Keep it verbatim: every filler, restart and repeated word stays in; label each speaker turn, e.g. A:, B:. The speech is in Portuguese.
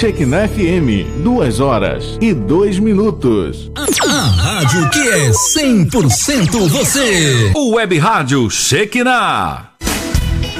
A: Shekinah F M, duas horas e dois minutos.
B: A rádio que é cem por cento você.
C: O Web Rádio Shekinah.